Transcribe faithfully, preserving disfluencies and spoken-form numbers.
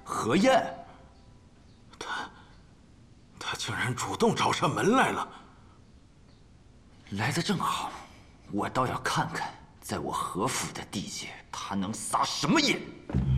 何晏， 他，他竟然主动找上门来了。 来得正好，我倒要看看，在我何府的地界，他能撒什么野。